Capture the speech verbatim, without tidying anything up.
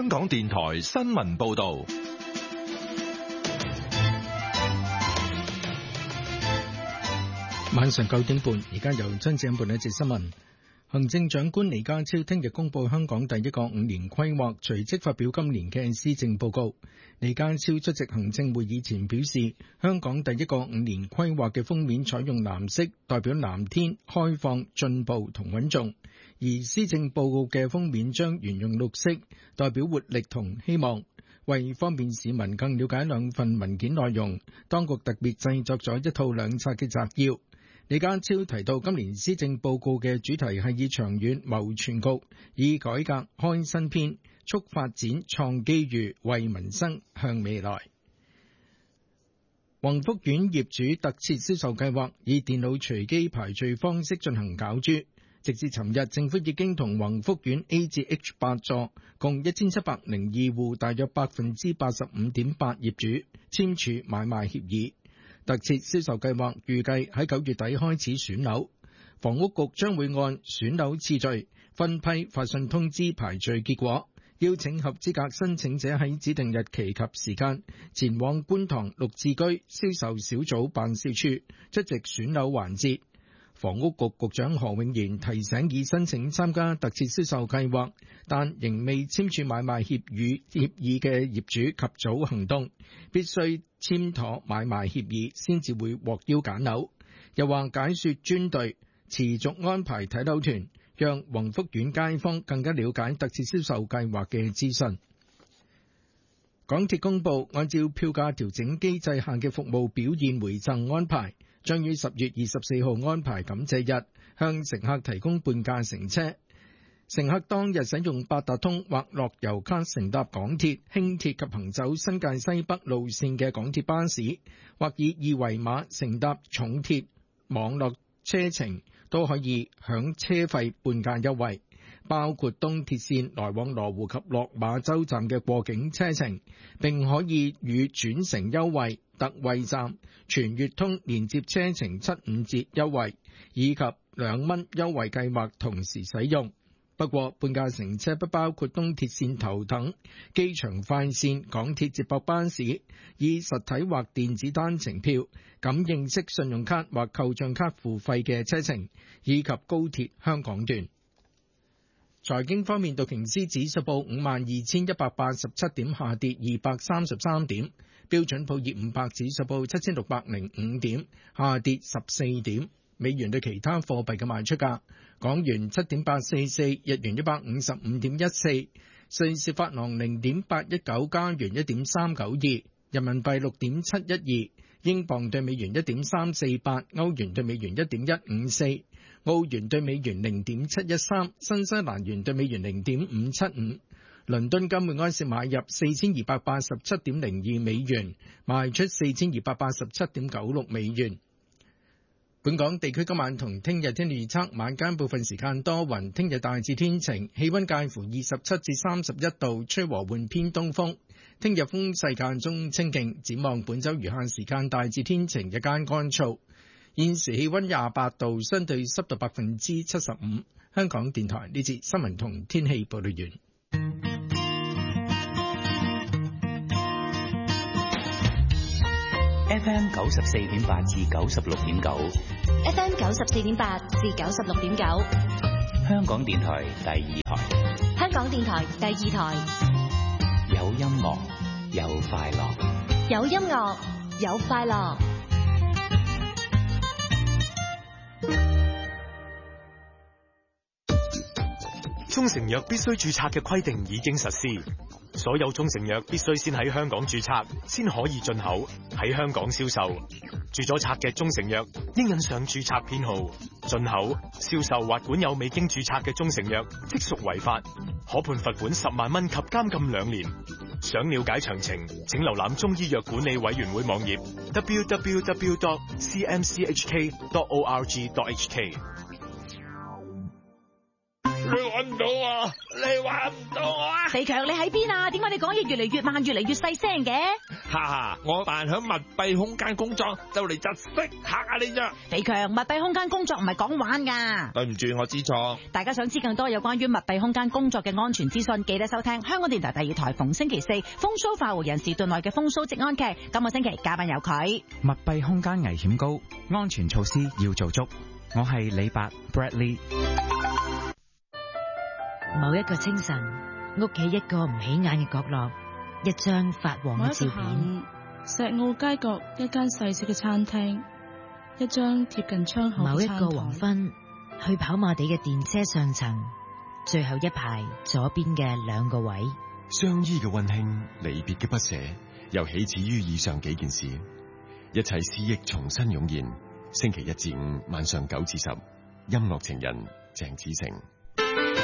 香港電台新聞報道。 晚上九點半，而家由張子欣報一節新聞。行政長官李家超聽日公布香港第一個五年規劃，隨即發表今年嘅施政報告。李家超出席行政會議前表示，香港第一個五年規劃嘅封面採用藍色，代表藍天、開放、進步同穩重；而施政報告嘅封面將沿用綠色，代表活力同希望。為方便市民更了解兩份文件內容，當局特別製作咗一套兩冊嘅摘要。李家超提到，今年施政報告嘅主題係以長遠謀全局，以改革開新篇，促發展創機遇，為民生向未來。宏福苑業主特設銷售計劃以電腦隨機排序方式進行攪珠，直至尋日，政府已經同宏福苑 A 至 H 八座共一千七百零二戶，大約百分之八十五點八業主簽署買賣協議。特設銷售計劃預計喺九月底開始選樓，房屋局將會按選樓次序分批發信通知排序結果，邀請合資格申請者喺指定日期及時間前往觀塘綠置居銷售小組辦事處出席選樓環節。房屋局局長何永賢提醒，已申請參加特設銷售計劃但仍未簽署買賣協議協議嘅業主及早行動，必須簽妥買賣協議先至會獲邀揀樓。又話解說專隊持續安排睇樓團，讓宏福苑街坊更加了解特設銷售計劃嘅資訊。港鐵公佈，按照票價調整機制下嘅服務表現回贈安排，將於十月二十四號安排感謝日，向乘客提供半價乘車。乘客當日使用八達通或樂悠卡乘搭港鐵、輕鐵及行走新界西北路線嘅港鐵巴士，或以二維碼乘搭重鐵網絡車程，都可以享車費半價優惠，包括東鐵線來往羅湖及落馬洲站嘅過境車程，並可以與轉乘優惠、特惠站、全月通連接車程七五折優惠，以及兩蚊優惠計劃同時使用。不過，半價乘車不包括東鐵線頭等、機場快線、港鐵接駁巴士、以實體或電子單程票、感應式信用卡或扣賬卡付費嘅車程，以及高鐵香港段。財經方面，道瓊斯指數報五萬二千一百八十七點，下跌二百三十三點；標準普爾五百指數報七千六百零五點，下跌十四點。美元對其他貨幣嘅賣出價：港元七點八四四，日元一百五十五點一四，瑞士法郎零點八一九，加元一點三九二，人民幣六點七一二，英鎊對美元一點三四八，歐元對美元一點一五四，澳元對美元零點七一三，新西蘭元對美元零點五七五。倫敦金每安士買入四千二百八十七點零二美元，賣出四千二百八十七點九六美元。本港地區今晚同聽日天氣預測：晚間部分時間多雲，聽日大致天晴，氣溫介乎二十七至三十一度，吹和緩偏東風。聽日風勢間中清勁，展望本週餘下時間大致天晴，日間乾燥。現時氣溫廿八度，相對濕度百分之七十五。香港電台呢節新聞同天氣報道完。 F M 九十四點八至九十六點九 ，F M 九十四點八至九十六點九， 香港電台第二台， 香港電台第二台， 有音樂，有快樂， 有音樂，有快樂。 中成藥必須註冊嘅規定已經實施。所有中成藥必須先喺香港註冊，先可以進口，喺香港銷售。註咗冊嘅中成藥應印上註冊編號。進口、銷售或管有未經註冊嘅中成藥，即屬違法，可判罰款十萬蚊及監禁兩年。想了解詳情，請瀏覽中醫藥管理委員會網頁 double-u double-u double-u dot c m c h k dot org dot h k。 搵唔到我，你搵唔到我啊！ 肥強，你喺邊啊？點解你講嘢越嚟越慢，越嚟越細聲嘅？ 哈哈，我扮響密閉空間工作，就嚟窒息嚇下你啫。 肥強，密閉空間工作唔係講玩噶。 對唔住，我知錯。大家想知更多有關於密閉空間工作嘅安全資訊，記得收聽香港電台第二台逢星期四風騷快活人士頓內嘅風騷職安劇。今個星期嘉賓有佢。 密閉空間危險高，安全措施要做足。我係李白 Bradley。 某一個清晨，屋企一個唔起眼嘅角落，一張發黃嘅照片。 石澳街角一間細小嘅餐廳，一張貼近窗口嘅餐台。 某一個黃昏，去跑馬地嘅電車上層，最後一排左邊嘅兩個位。 相依嘅溫馨，離別嘅不捨，又起始於以上幾件事。一切思憶重新湧現。星期一至五晚上九至十，音樂情人鄭子誠。